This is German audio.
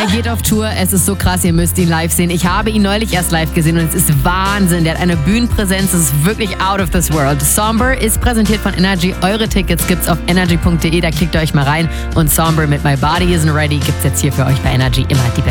Er geht auf Tour, es ist so krass, ihr müsst ihn live sehen. Ich habe ihn neulich erst live gesehen und es ist Wahnsinn. Der hat eine Bühnenpräsenz, das ist wirklich out of this world. Somber ist präsentiert von Energy. Eure Tickets gibt's auf energy.de, da klickt ihr euch mal rein. Und Somber mit My Body Isn't Ready gibt's jetzt hier für euch bei Energy immer die